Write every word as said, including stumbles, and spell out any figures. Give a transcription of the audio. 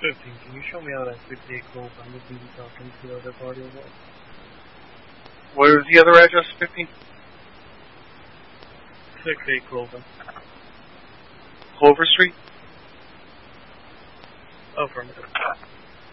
fifteen, can you show me how that fifty-eight Clover? I'm going to be talking to the other party as well. What is the other address, fifteen? sixty-eight Clover. Clover Street? Affirmative.